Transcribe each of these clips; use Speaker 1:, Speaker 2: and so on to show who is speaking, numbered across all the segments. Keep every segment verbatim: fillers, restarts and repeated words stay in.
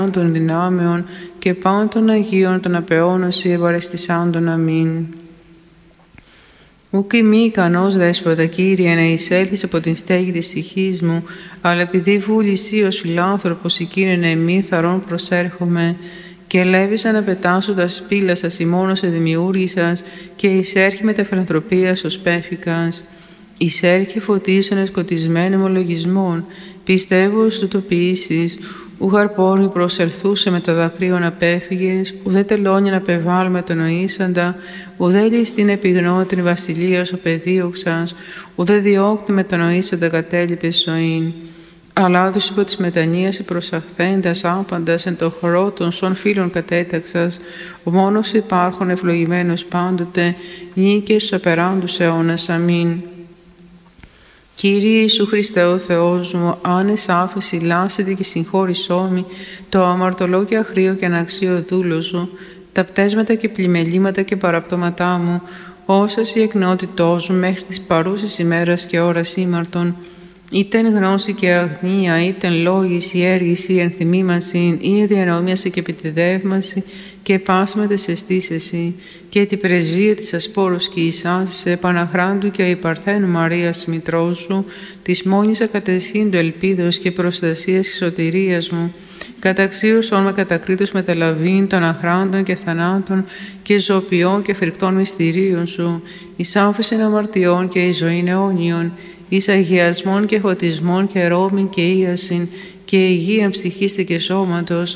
Speaker 1: των δυνάμεων και πάντων των Αγίων των απεώνωση ευαρεστησάντων. Αμήν. Ουκ μη ικανός δέσποτα, Κύριε, να εισέλθεις από την στέγη της ψυχής μου, αλλά επειδή βούλησή ως φιλάνθρωπος η Κύριε εμή θαρών προσέρχομαι, και ελεύησα να πετάσω τα σπήλα σας ημών ως εδημιούργησας, και εισέρχει με τα φιλανθρωπίας ως πέφικας. Εισέρχει φωτίσον σκοτισμένων ομολογισμών, πιστεύω ως τούτο ποιήσεις, ουχαρ πόρνη προσελθούσε με τα δακρύων απέφυγες, ουδέ τελώνια να πεβάλουμε τον οήσαντα, ουδέ ληστήν επιγνώτην βασιλείας ο παιδίωξας, ουδέ διώκτη με τον οήσαντα κατέλειπες ζωήν. Αλλά τους υπό της μετανοίας προσαχθέντας άπαντας εν το χορό των σων φίλων κατέταξας, ο μόνος υπάρχον ευλογημένος πάντοτε, νίκες στους απεράντους αιώνας. Αμήν. Κύριε Ιησού Χριστέ ο Θεός μου, άνες άφεση λάσετε και συγχώρησόμη το αμαρτωλό και αχρίο και αναξίο δούλο σου, τα πτέσματα και πλημελήματα και παραπτώματά μου, όσας η εκνότητός μου μέχρι της παρούσης ημέρας και ώρας ήμαρτον, ήτεν γνώση και αγνία, ήτεν λόγης ή έργηση, ενθυμήμαση ή διανόμιαση και επιτεδεύμαση και πάσματα σε αισθήσεση, και την πρεσβεία της ασπόρους και Ισάς, επαναχράντου και η Παρθένου Μαρίας μητρός σου, της μόνης ακατεσύντου ελπίδος και προστασίας και σωτηρίας μου, καταξίωσον με κατακρίτους μεταλαβήν των αχράντων και θανάτων και ζωοποιών και φρικτών μυστηρίων σου, εις άφησιν αμαρτιών και εις ζωήν αιώνιον, εις αγιασμών και φωτισμών και ρώμην και ίασιν και υγείαν ψυχής και σώματος,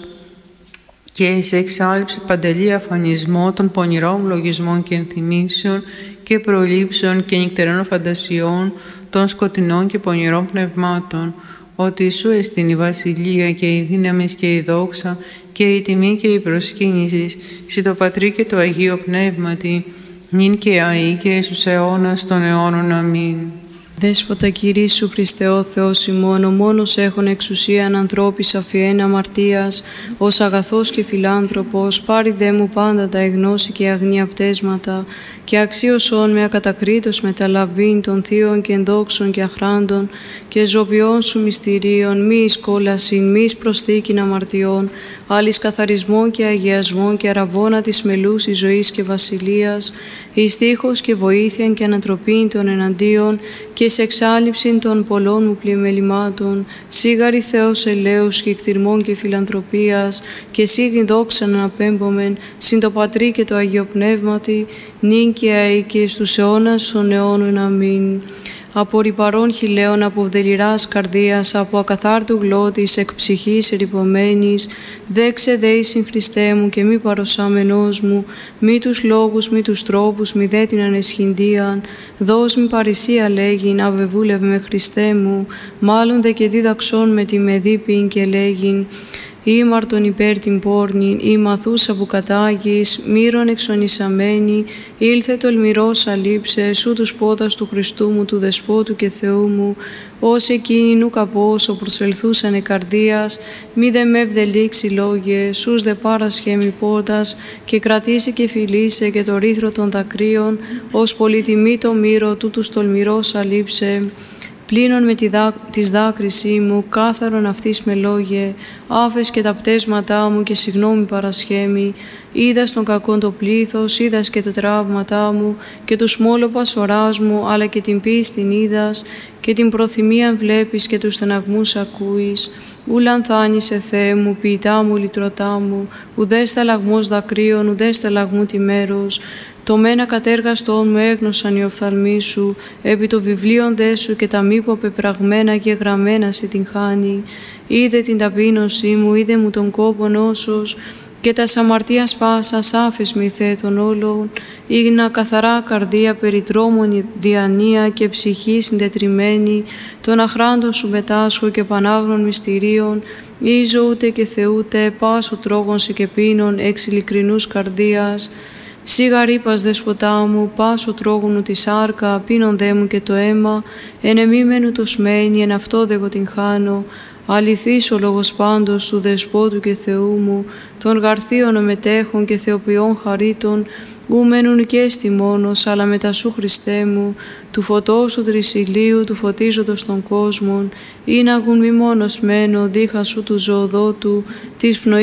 Speaker 1: και εις εξάλληψη παντελή αφανισμό των πονηρών λογισμών και ενθυμήσεων και προλήψεων και νυχτερών φαντασιών των σκοτεινών και πονηρών πνευμάτων, ότι σου εστιν η βασιλεία και η δύναμη και η δόξα και η τιμή και η προσκύνηση σε το Πατρί και το Αγίο Πνεύματι, νυν και αεί και στους αιώνας των αιώνων. Αμήν.
Speaker 2: Δέσποτα Κύριε Ιησού Χριστέ ο Θεός ημών, ο μόνος έχων εξουσίαν ανθρώπης αφιέν αμαρτίας, ως αγαθός και φιλάνθρωπος, πάρει δε μου πάντα τα εγνώση και αγνία πτέσματα, και αξίωσον με ακατακρίτως μεταλαβήν των θείων και ενδόξων και αχράντων και ζωπιών σου μυστηρίων, μη εις κόλασιν, μη εις προσθήκην αμαρτιών, άλλης καθαρισμών και αγιασμών και αραβώνα της μελούσης ζωής και βασιλείας, εις τείχος και βοήθειαν και ανατροπήν των εναντίον και σε εξάλληψην των πολλών μου πλημελημάτων, σίγαρη Θεός ελέους και εκτιρμών και φιλανθρωπίας, και εσύ την δόξα να απέμπομεν, συν το Πατρί και το Αγίο Πνεύματι, νυν και αεί και στους αιώνας των αιώνων. Αμήν. Από ρυπαρών χιλέων, από βδελιράς καρδίας, από ακαθάρτου γλώτης, εκ ψυχής ερυπωμένης, δέξε δε εισιν Χριστέ μου και μη παροσάμενός μου, μη τους λόγους, μη τους τρόπους, μη δε την ανεσχυντίαν, δώσ' μη παρησία λέγειν, αβεβούλευ με Χριστέ μου, μάλλον δε και δίδαξόν με τη μεδίπην και λέγειν, ήμαρτον υπέρ την πόρνην, ή μαθούσα που κατάγεις, μύρον εξονισαμένη, ήλθε τολμηρός αλείψε, σου τους πόδας του Χριστού μου, του Δεσπότου και Θεού μου, ως εκείνοι νου καπόσο προσελθούσανε καρδίας, μη δε με ευδελίξει λόγε, σούς δε πάρασχε μη πόρτας, και κρατήσει και φιλήσε και το ρήθρο των δακρύων, ως πολυτιμή το μύρο του τους τολμηρός αλείψε. Πλύνον με τη δά, της δάκρυσή μου, κάθαρον αυτής με λόγε, άφες και τα πτέσματά μου και συγγνώμη παρασχέμη, είδας τον κακόν το πλήθος, είδας και τα τραύματά μου, και τους μόλοπας οράς μου, αλλά και την πίστην είδας, και την προθυμίαν βλέπεις και τους στεναγμούς ακούεις. Ου λανθάνησε Θεέ μου, ποιητά μου, λυτρωτά μου, ουδέ σταλαγμός δακρύων, ουδέ σταλαγμού τη μέρος. Το μένα κατέργαστόν μου έγνωσαν οι οφθαλμοί σου, επί το βιβλίον δε σου και τα μήπω πεπραγμένα και γραμμένα σε την χάνει. Είδε την ταπείνωσή μου, είδε μου τον κόπον όσος, και τα αμαρτίας πάσας άφες μη Θεέ των όλων, ήγνα καθαρά καρδία περί τρόμων διανία και ψυχή συντετριμένη, των αχράντων σου μετάσχω και πανάγνων μυστηρίων, ίζω ούτε και θεούτε, πάσο τρόγων σε και πίνων, εξ ειλικρινούς καρδίας. Σίγα ρήπας δεσποτά μου, πάσο τρόγωνου τη σάρκα, πίνον δε μου και το αίμα, εν εμίμενου το σμένη, εν αυτό δε εγώ την χάνω. Αληθής ο λόγος πάντως του Δεσπότου και Θεού μου, των γαρθίων ομετέχων και θεοποιών χαρίτων, γουμένουν και στη μόνος, αλλά μετά σου Χριστέ μου, του φωτός του τρισιλίου, του φωτίζοντος των κόσμων, ή να γουν μη μόνος μένω, δίχα σου του ζωοδότου, της πνοής